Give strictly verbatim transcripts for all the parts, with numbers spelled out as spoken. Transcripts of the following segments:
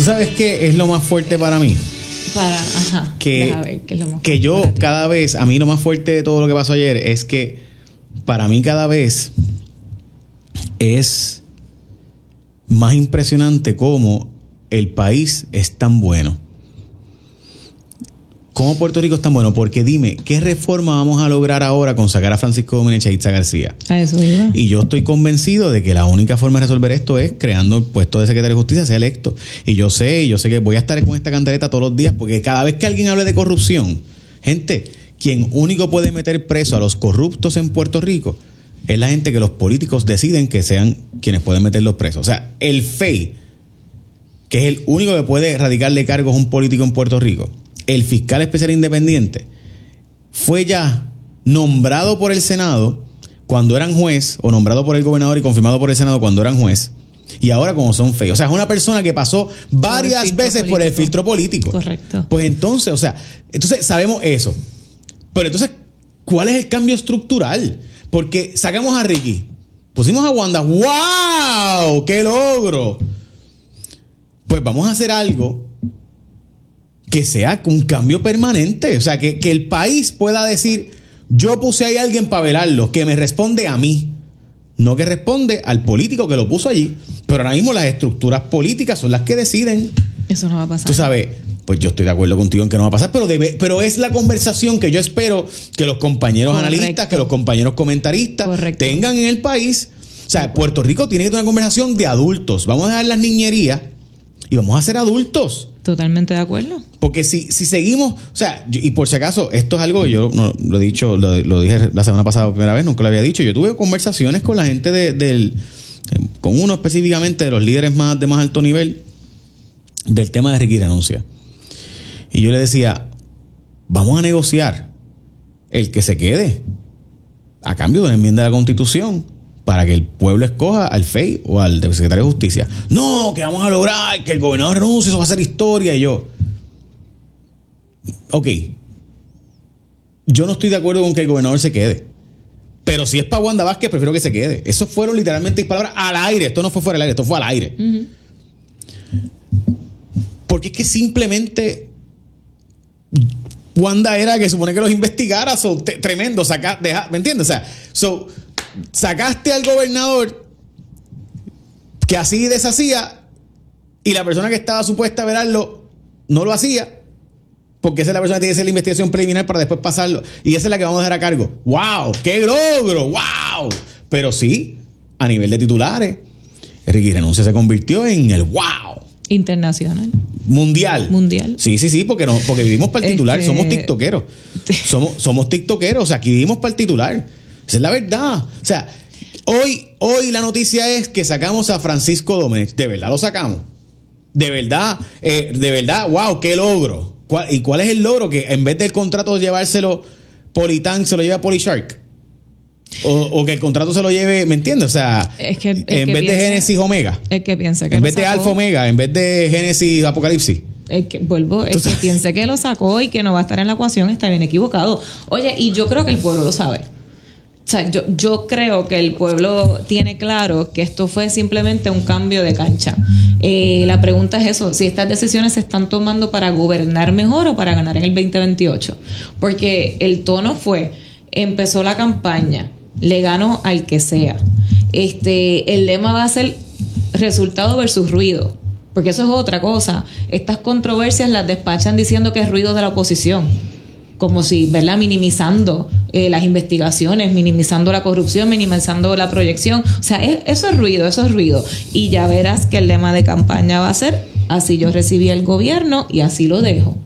sabes qué es lo más fuerte para mí? Para, ajá. Que, ver, ¿qué es lo más que yo cada vez, a mí lo más fuerte de todo lo que pasó ayer es que para mí cada vez es más impresionante cómo el país es tan bueno. ¿Cómo Puerto Rico es tan bueno? Porque dime, ¿qué reforma vamos a lograr ahora con sacar a Francisco Domínguez y a Itza García? A eso iba. Y yo estoy convencido de que la única forma de resolver esto es creando el puesto de secretario de justicia, sea electo. Y yo sé, y yo sé que voy a estar con esta cantareta todos los días, porque cada vez que alguien hable de corrupción, gente, quien único puede meter preso a los corruptos en Puerto Rico es la gente que los políticos deciden que sean quienes pueden meterlos presos. O sea, el F E I, que es el único que puede erradicarle cargos a un político en Puerto Rico, el fiscal especial independiente, fue ya nombrado por el Senado cuando eran juez, o nombrado por el gobernador y confirmado por el Senado cuando eran juez, y ahora como son F E I. O sea, es una persona que pasó varias veces político. por el filtro político. Correcto. Pues entonces, o sea, entonces sabemos eso. Pero entonces, ¿cuál es el cambio estructural? Porque sacamos a Ricky, pusimos a Wanda, ¡wow! ¡Qué logro! Pues vamos a hacer algo que sea un cambio permanente. O sea, que, que el país pueda decir, yo puse ahí a alguien para velarlo, que me responde a mí, no que responde al político que lo puso allí. Pero ahora mismo las estructuras políticas son las que deciden. Eso no va a pasar. Tú sabes, pues yo estoy de acuerdo contigo en que no va a pasar, pero debe, pero es la conversación que yo espero que los compañeros Correcto. analistas, que los compañeros comentaristas Correcto. tengan en el país. O sea, Puerto Rico tiene que tener una conversación de adultos. Vamos a dejar las niñerías y vamos a ser adultos. Totalmente de acuerdo. Porque si, si seguimos, o sea, yo, y por si acaso, esto es algo que yo no, lo he dicho, lo, lo dije la semana pasada por primera vez, nunca lo había dicho. Yo tuve conversaciones con la gente de, del, con uno específicamente de los líderes más de más alto nivel del tema de Ricky renuncia. Y yo le decía, vamos a negociar el que se quede a cambio de una enmienda de la Constitución para que el pueblo escoja al F E I o al secretario de Justicia. No, que vamos a lograr que el gobernador renuncie, eso va a ser historia. Y yo, ok, yo no estoy de acuerdo con que el gobernador se quede, pero si es para Wanda Vázquez, prefiero que se quede. Eso fueron literalmente palabras al aire. Esto no fue fuera del aire, esto fue al aire. Uh-huh. Porque es que simplemente Wanda era que supone que los investigara. So, te, tremendo, saca, deja, ¿me entiendes? O sea, so, sacaste al gobernador que así deshacía y la persona que estaba supuesta a velarlo no lo hacía, porque esa es la persona que tiene que hacer la investigación preliminar para después pasarlo, y esa es la que vamos a dejar a cargo. ¡Wow! ¡Qué logro! ¡Wow! Pero sí, a nivel de titulares, Ricky Renuncia se convirtió en el wow internacional. Mundial. Mundial. Sí, sí, sí, porque no, porque vivimos para el titular, este... somos tiktokeros. Somos, somos tiktokeros, o sea, aquí vivimos para el titular. Esa es la verdad. O sea, hoy, hoy la noticia es que sacamos a Francisco Domínguez. De verdad lo sacamos. De verdad, eh, de verdad, wow, qué logro. ¿Cuál, ¿Y cuál es el logro? Que en vez del contrato de llevárselo Politán, se lo lleva Polyshark. O, o que el contrato se lo lleve, ¿me entiendes? O sea, es que, es en que vez piensa, de Génesis Omega. Es que piensa que en vez de Alfa Omega, en vez de Génesis Apocalipsis. El que, vuelvo, el que piense que lo sacó y que no va a estar en la ecuación está bien equivocado. Oye, y yo creo que el pueblo lo sabe. O sea, yo, yo creo que el pueblo tiene claro que esto fue simplemente un cambio de cancha. Eh, la pregunta es eso, si estas decisiones se están tomando para gobernar mejor o para ganar en el veinte veintiocho. Porque el tono fue, empezó la campaña, le gano al que sea. Este, el lema va a ser resultado versus ruido. Porque eso es otra cosa. Estas controversias las despachan diciendo que es ruido de la oposición. Como si, ¿verdad? Minimizando eh, las investigaciones, minimizando la corrupción, minimizando la proyección. O sea, es, eso es ruido, eso es ruido. Y ya verás que el lema de campaña va a ser, así yo recibí el gobierno y así lo dejo.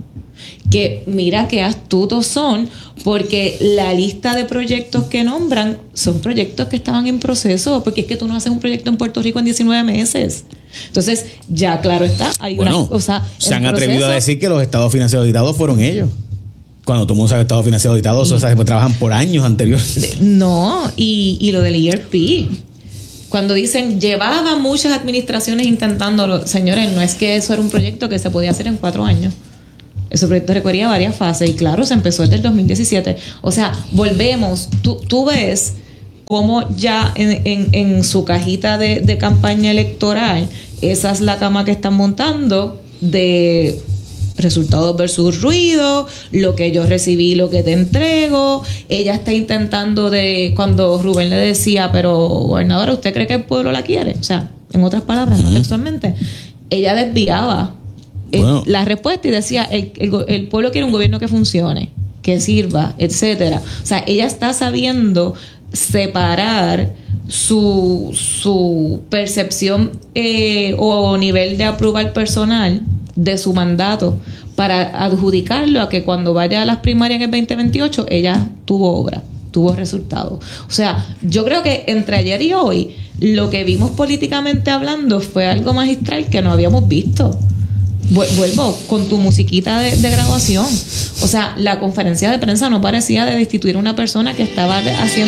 Que mira qué astutos son, porque la lista de proyectos que nombran son proyectos que estaban en proceso, porque es que tú no haces un proyecto en Puerto Rico en diecinueve meses. Entonces, ya claro está, hay bueno, una cosa. Se han atrevido proceso. a decir que los estados financieros auditados fueron ellos. Cuando todo el mundo sabe estados financieros auditados, o sea, pues, trabajan por años anteriores. No, y, y lo del E R P. Cuando dicen, llevaba muchas administraciones intentándolo, señores, no es que eso era un proyecto que se podía hacer en cuatro años. Ese proyecto requería varias fases y claro, se empezó desde el dos mil diecisiete. O sea, volvemos, tú, tú ves cómo ya en, en, en su cajita de, de campaña electoral, esa es la cama que están montando de resultados versus ruido, lo que yo recibí, lo que te entrego. Ella está intentando de, cuando Rubén le decía, pero gobernadora, ¿usted cree que el pueblo la quiere? O sea, en otras palabras, no textualmente, ella desviaba bueno. la respuesta y decía, el, el, el pueblo quiere un gobierno que funcione, que sirva, etcétera. O sea, ella está sabiendo separar su, su percepción eh, o nivel de aprobar personal de su mandato para adjudicarlo a que cuando vaya a las primarias en el veinte veintiocho ella tuvo obra, tuvo resultados. O sea, yo creo que entre ayer y hoy lo que vimos políticamente hablando fue algo magistral que no habíamos visto. Vuelvo con tu musiquita de, de graduación. O sea, la conferencia de prensa no parecía de destituir a una persona que estaba haciendo